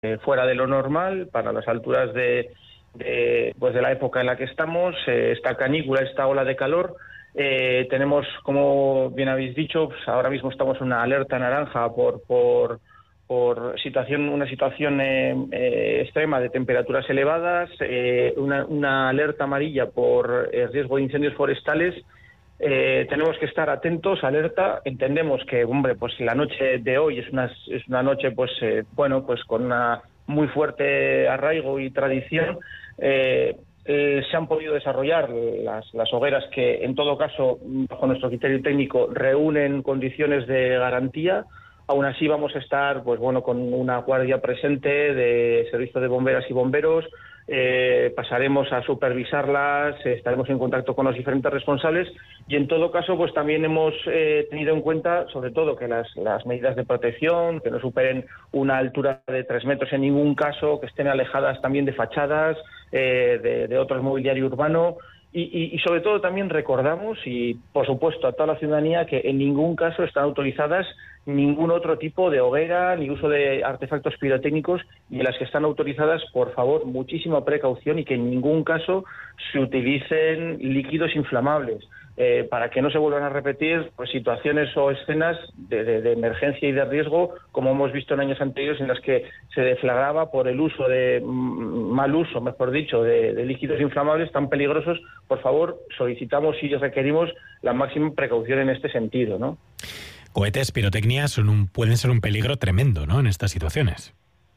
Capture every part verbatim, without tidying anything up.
eh, fuera de lo normal para las alturas de, de, pues de la época en la que estamos. Eh, esta canícula, esta ola de calor, eh, tenemos, como bien habéis dicho, pues ahora mismo estamos en una alerta naranja por por por situación una situación eh, eh, extrema de temperaturas elevadas, eh, una, una alerta amarilla por eh, riesgo de incendios forestales. Eh, tenemos que estar atentos, alerta. Entendemos que, hombre, pues la noche de hoy es una es una noche, pues eh, bueno, pues con una muy fuerte arraigo y tradición. Eh, eh, se han podido desarrollar las, las hogueras que, en todo caso, bajo nuestro criterio técnico, reúnen condiciones de garantía. Aún así vamos a estar, pues bueno, con una guardia presente de servicio de bomberas y bomberos. Eh, pasaremos a supervisarlas, eh, estaremos en contacto con los diferentes responsables y en todo caso pues también hemos eh, tenido en cuenta sobre todo que las, las medidas de protección, que no superen una altura de tres metros en ningún caso, que estén alejadas también de fachadas, eh, de, de otro mobiliario urbano. Y, y, y sobre todo también recordamos, y por supuesto a toda la ciudadanía, que en ningún caso están autorizadas ningún otro tipo de hoguera ni uso de artefactos pirotécnicos, y en las que están autorizadas, por favor, muchísima precaución y que en ningún caso se utilicen líquidos inflamables, eh, para que no se vuelvan a repetir pues situaciones o escenas de, de, de emergencia y de riesgo, como hemos visto en años anteriores, en las que se deflagraba por el uso de, mal uso, mejor dicho, de, de líquidos inflamables tan peligrosos. Por favor, solicitamos y requerimos la máxima precaución en este sentido, ¿no? Cohetes, pirotecnia, son un, pueden ser un peligro tremendo, ¿no?, en estas situaciones.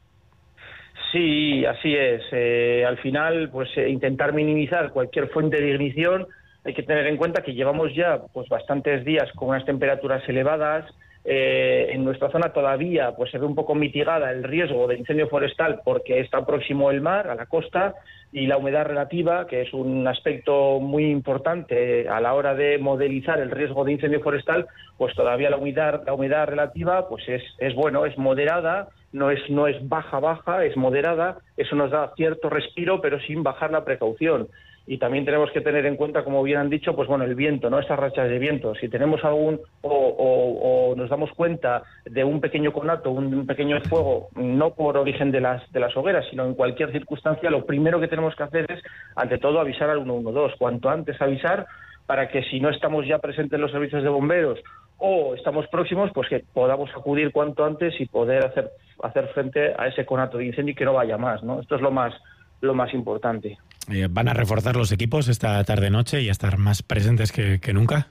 Sí, así es. Eh, al final, pues eh, intentar minimizar cualquier fuente de ignición. Hay que tener en cuenta que llevamos ya pues bastantes días con unas temperaturas elevadas. Eh, en nuestra zona todavía pues se ve un poco mitigada el riesgo de incendio forestal porque está próximo el mar, a la costa, y la humedad relativa, que es un aspecto muy importante a la hora de modelizar el riesgo de incendio forestal, pues todavía la humedad, la humedad relativa pues es, es bueno, es moderada, no es, no es baja, baja, es moderada. Eso nos da cierto respiro, pero sin bajar la precaución. Y también tenemos que tener en cuenta, como bien han dicho, pues bueno, el viento, ¿no? Estas rachas de viento. Si tenemos algún o, o, o nos damos cuenta de un pequeño conato, un, un pequeño fuego, no por origen de las de las hogueras, sino en cualquier circunstancia, lo primero que tenemos que hacer es, ante todo, avisar al uno uno dos. Cuanto antes avisar, para que si no estamos ya presentes en los servicios de bomberos o estamos próximos, pues que podamos acudir cuanto antes y poder hacer hacer frente a ese conato de incendio y que no vaya más, ¿no? Esto es lo más lo más importante. Eh, ¿Van a reforzar los equipos esta tarde-noche y a estar más presentes que, que nunca?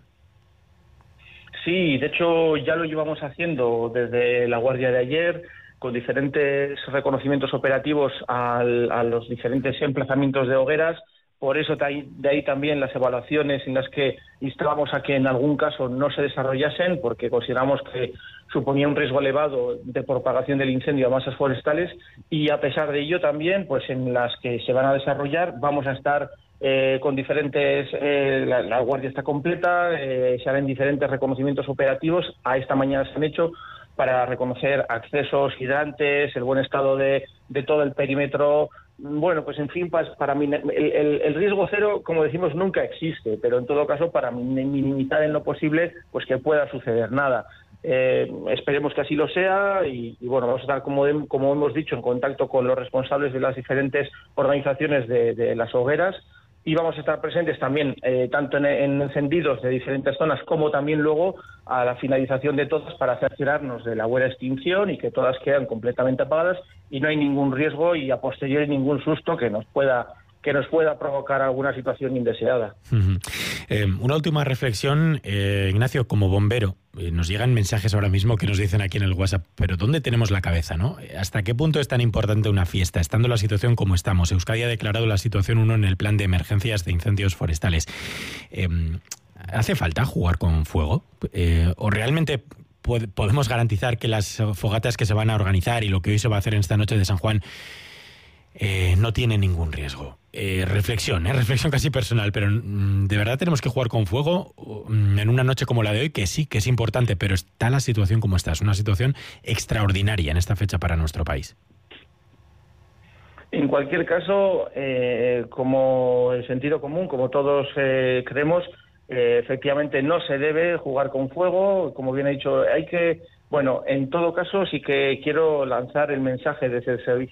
Sí, de hecho ya lo llevamos haciendo desde la guardia de ayer, con diferentes reconocimientos operativos al, a los diferentes emplazamientos de hogueras. Por eso de ahí, de ahí también las evaluaciones en las que instábamos a que en algún caso no se desarrollasen, porque consideramos que suponía un riesgo elevado de propagación del incendio a masas forestales, y a pesar de ello también, pues en las que se van a desarrollar vamos a estar eh, con diferentes, eh, la, la guardia está completa, eh, se harán diferentes reconocimientos operativos. A esta mañana se han hecho para reconocer accesos, hidrantes, el buen estado de, de todo el perímetro. Bueno, pues en fin, para, para el, el, el riesgo cero, como decimos, nunca existe, pero en todo caso para minimizar en lo posible pues que pueda suceder nada. Eh, esperemos que así lo sea y, y bueno, vamos a estar, como, de, como hemos dicho, en contacto con los responsables de las diferentes organizaciones de, de las hogueras, y vamos a estar presentes también eh, tanto en, en encendidos de diferentes zonas como también luego a la finalización de todas, para cerciorarnos de la buena extinción y que todas quedan completamente apagadas y no hay ningún riesgo y a posteriori ningún susto que nos pueda que nos pueda provocar alguna situación indeseada. Uh-huh. Eh, una última reflexión, eh, Ignacio, como bombero, eh, nos llegan mensajes ahora mismo que nos dicen aquí en el WhatsApp, pero ¿dónde tenemos la cabeza, no? ¿Hasta qué punto es tan importante una fiesta, estando la situación como estamos? Euskadi ha declarado la situación uno en el plan de emergencias de incendios forestales. Eh, ¿Hace falta jugar con fuego? Eh, ¿O realmente pod- podemos garantizar que las fogatas que se van a organizar y lo que hoy se va a hacer en esta noche de San Juan Eh, no tiene ningún riesgo? Eh, reflexión, eh, reflexión casi personal, pero mm, ¿de verdad tenemos que jugar con fuego mm, en una noche como la de hoy? Que sí, que es importante, pero está la situación como está. Es una situación extraordinaria en esta fecha para nuestro país. En cualquier caso, eh, como el sentido común, como todos eh, creemos, eh, efectivamente no se debe jugar con fuego. Como bien he dicho, hay que Bueno, en todo caso sí que quiero lanzar el mensaje desde el Servicio